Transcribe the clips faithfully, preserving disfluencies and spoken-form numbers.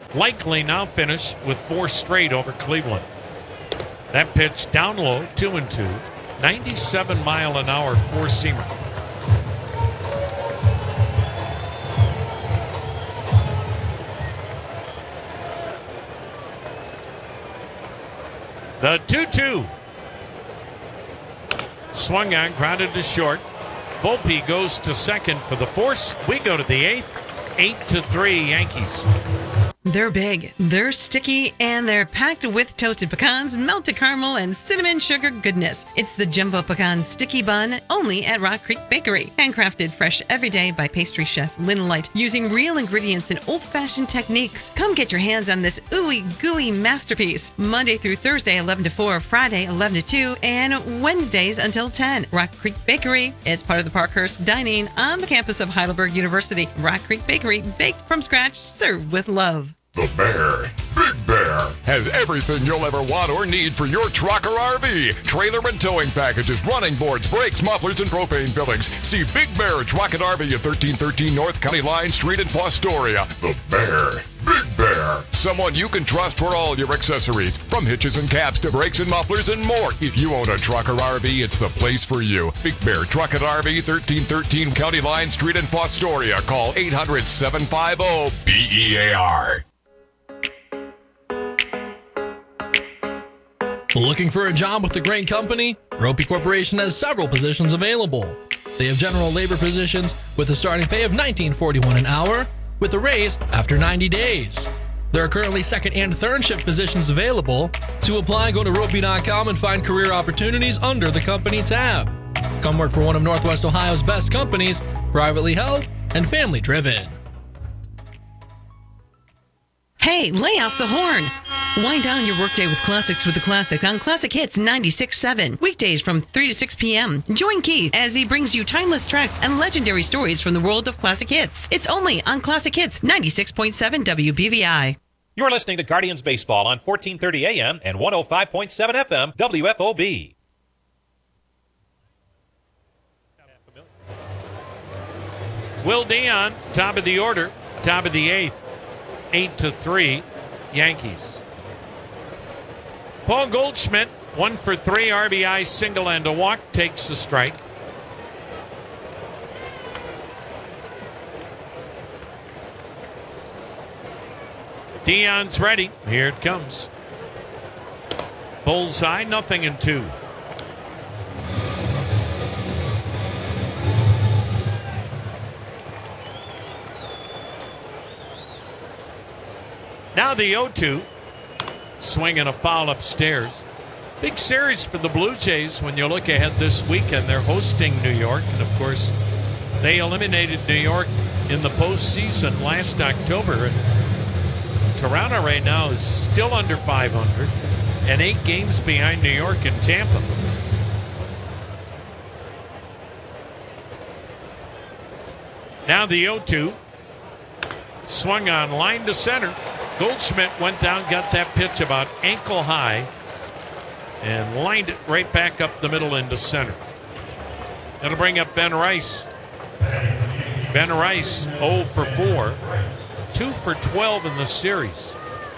likely now finish with four straight over Cleveland. That pitch down low, two and two, ninety-seven mile an hour four-seamer. The two two. Swung on, grounded to short. Volpe goes to second for the force. We go to the eighth. Eight to three Yankees. They're big, they're sticky, and they're packed with toasted pecans, melted caramel, and cinnamon sugar goodness. It's the Jumbo Pecan Sticky Bun, only at Rock Creek Bakery. Handcrafted fresh every day by pastry chef Lynn Light, using real ingredients and old-fashioned techniques. Come get your hands on this ooey gooey masterpiece. Monday through Thursday, eleven to four, Friday, eleven to two, and Wednesdays until ten. Rock Creek Bakery. It's part of the Parkhurst Dining on the campus of Heidelberg University. Rock Creek Bakery, baked from scratch, served with love. The Bear, Big Bear, has everything you'll ever want or need for your truck or R V. Trailer and towing packages, running boards, brakes, mufflers, and propane fillings. See Big Bear Truck and R V at thirteen thirteen North County Line Street in Fostoria. The Bear, Big Bear, someone you can trust for all your accessories, from hitches and caps to brakes and mufflers and more. If you own a truck or R V, it's the place for you. Big Bear Truck and R V, thirteen thirteen County Line Street in Fostoria. Call eight hundred, seven five zero, B E A R. Looking for a job with a great company? Ropey Corporation has several positions available. They have general labor positions with a starting pay of nineteen forty-one an hour, with a raise after ninety days. There are currently second and third shift positions available. To apply, go to ropey dot com and find career opportunities under the company tab. Come work for one of Northwest Ohio's best companies, privately held and family driven. Hey, lay off the horn. Wind down your workday with classics with the classic on Classic Hits ninety-six point seven. Weekdays from three to six p.m. Join Keith as he brings you timeless tracks and legendary stories from the world of classic hits. It's only on Classic Hits ninety-six point seven W B V I. You're listening to Guardians Baseball on fourteen thirty A M and one oh five point seven F M W F O B. Will Dion, top of the order, top of the eighth. Eight to three Yankees. Paul Goldschmidt, one for three, R B I, single and a walk, takes the strike. Dion's ready. Here it comes. Bullseye, nothing in two. Now the oh two, swinging a foul upstairs. Big series for the Blue Jays when you look ahead this weekend. They're hosting New York, and of course, they eliminated New York in the postseason last October. And Toronto right now is still under five hundred and eight games behind New York and Tampa. Now the oh two, swung on, line to center. Goldschmidt went down, got that pitch about ankle high, and lined it right back up the middle into center. That'll bring up Ben Rice. Ben Rice, oh for four, two for twelve in the series.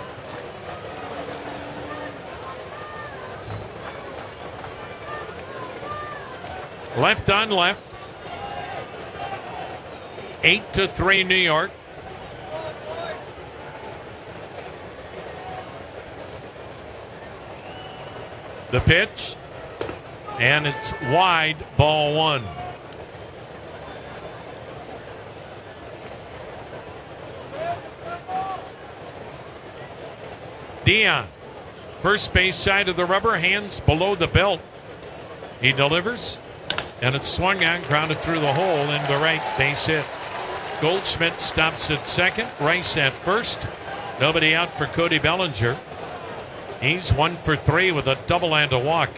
Left on left. Eight to three New York. The pitch, and it's wide, ball one. Dion, first base side of the rubber, hands below the belt. He delivers, and it's swung on, grounded through the hole into right, base hit. Goldschmidt stops at second, Rice at first. Nobody out for Cody Bellinger. He's one for three with a double and a walk.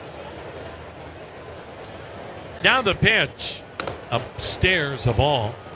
Now the pitch. Upstairs, a ball.